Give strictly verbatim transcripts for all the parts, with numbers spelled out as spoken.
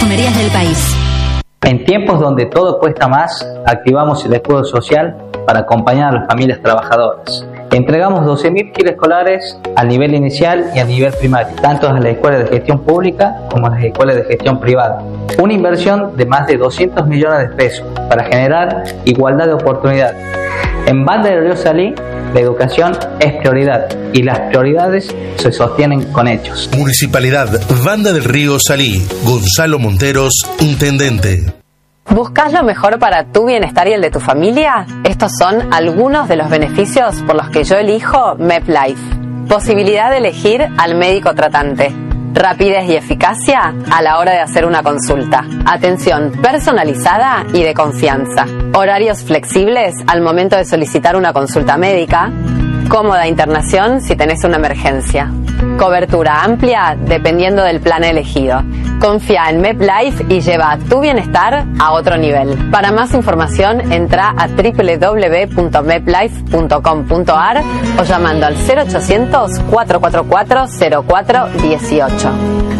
Comerías del país. En tiempos donde todo cuesta más, activamos el escudo social para acompañar a las familias trabajadoras. Entregamos doce mil kits escolares al nivel inicial y a nivel primario, tanto a las escuelas de gestión pública como a las escuelas de gestión privada. Una inversión de más de doscientos millones de pesos para generar igualdad de oportunidades. En Banda del Río Salí, la educación es prioridad y las prioridades se sostienen con hechos. Municipalidad Banda del Río Salí. Gonzalo Monteros, intendente. ¿Buscas lo mejor para tu bienestar y el de tu familia? Estos son algunos de los beneficios por los que yo elijo MedLife. Posibilidad de elegir al médico tratante. Rapidez y eficacia a la hora de hacer una consulta. Atención personalizada y de confianza. Horarios flexibles al momento de solicitar una consulta médica. Cómoda internación si tenés una emergencia. Cobertura amplia dependiendo del plan elegido. Confía en MedLife y lleva tu bienestar a otro nivel. Para más información entra a doble u doble u doble u punto medlife punto com punto a r o llamando al cero ochocientos, cuatro cuatro cuatro, cero cuatro uno ocho.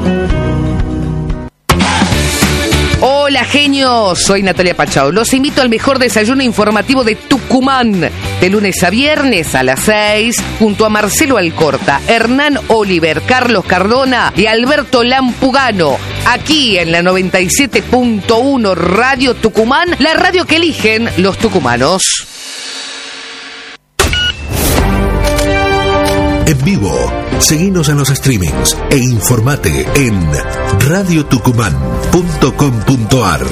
Hola genios, soy Natalia Pachau. Los invito al mejor desayuno informativo de Tucumán, de lunes a viernes a las seis, junto a Marcelo Alcorta, Hernán Oliver, Carlos Cardona y Alberto Lampugano, aquí en la noventa y siete punto uno Radio Tucumán, la radio que eligen los tucumanos. En vivo, seguinos en los streamings e informate en radio tucumán punto com punto a r.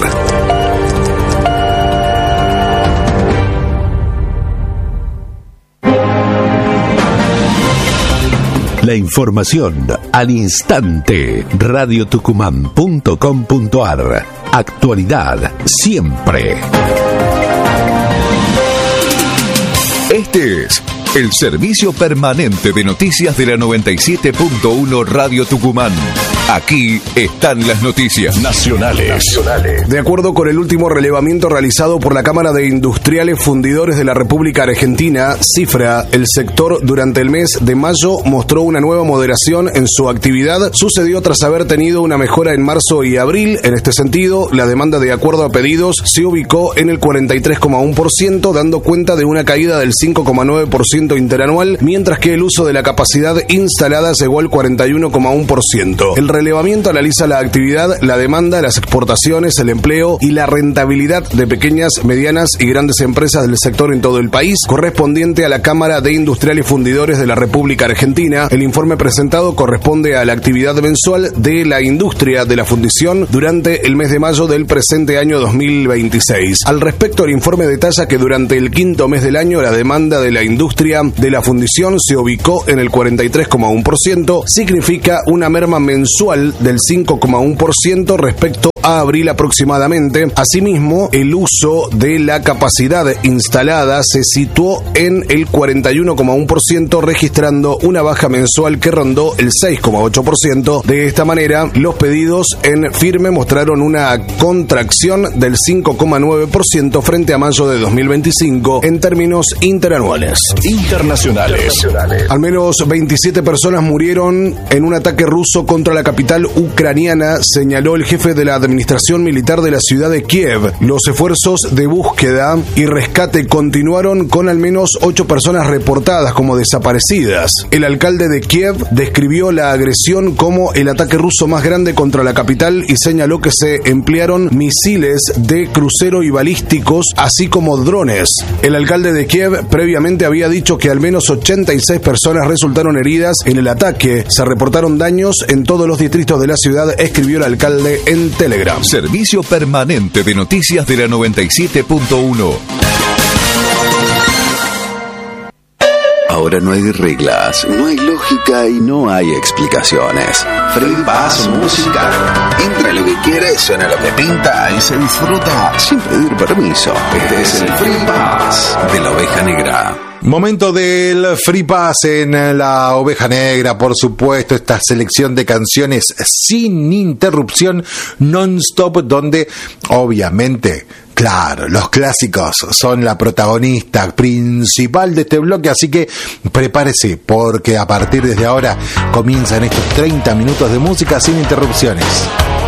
La información al instante. radio tucumán punto com punto a r. Actualidad siempre. Este es el servicio permanente de noticias de la noventa y siete punto uno Radio Tucumán. Aquí están las noticias nacionales. nacionales. De acuerdo con el último relevamiento realizado por la Cámara de Industriales Fundidores de la República Argentina, CIFRA, el sector durante el mes de mayo mostró una nueva moderación en su actividad. Sucedió tras haber tenido una mejora en marzo y abril. En este sentido, la demanda de acuerdo a pedidos se ubicó en el cuarenta y tres coma uno por ciento, dando cuenta de una caída del cinco coma nueve por ciento interanual, mientras que el uso de la capacidad instalada llegó al cuarenta y uno coma uno por ciento. El relevamiento analiza la actividad, la demanda, las exportaciones, el empleo y la rentabilidad de pequeñas, medianas y grandes empresas del sector en todo el país, correspondiente a la Cámara de Industriales Fundidores de la República Argentina. El informe presentado corresponde a la actividad mensual de la industria de la fundición durante el mes de mayo del presente año dos mil veintiséis. Al respecto, el informe detalla que durante el quinto mes del año la demanda de la industria de la fundición se ubicó en el cuarenta y tres coma uno por ciento, significa una merma mensual del cinco coma uno por ciento respecto a abril aproximadamente. Asimismo, el uso de la capacidad instalada se situó en el cuarenta y uno coma uno por ciento, registrando una baja mensual que rondó el seis coma ocho por ciento. De esta manera, los pedidos en firme mostraron una contracción del cinco coma nueve por ciento frente a mayo de dos mil veinticinco en términos interanuales. Internacionales. Al menos veintisiete personas murieron en un ataque ruso contra la capital ucraniana, señaló el jefe de la administración militar de la ciudad de Kiev. Los esfuerzos de búsqueda y rescate continuaron con al menos ocho personas reportadas como desaparecidas. El alcalde de Kiev describió la agresión como el ataque ruso más grande contra la capital y señaló que se emplearon misiles de crucero y balísticos, así como drones. El alcalde de Kiev previamente había dicho que al menos ochenta y seis personas resultaron heridas en el ataque. Se reportaron daños en todos los distritos de la ciudad, escribió el alcalde en Telegram. Servicio permanente de noticias de la noventa y siete punto uno. Ahora no hay reglas, no hay lógica y no hay explicaciones. Free Pass Música. Entra lo que quieres, suena lo que pinta y se disfruta sin pedir permiso. Este es el Free Pass de la Oveja Negra. Momento del Free Pass en la Oveja Negra, por supuesto, esta selección de canciones sin interrupción, non-stop, donde obviamente, claro, los clásicos son la protagonista principal de este bloque, así que prepárese, porque a partir de ahora comienzan estos treinta minutos de música sin interrupciones.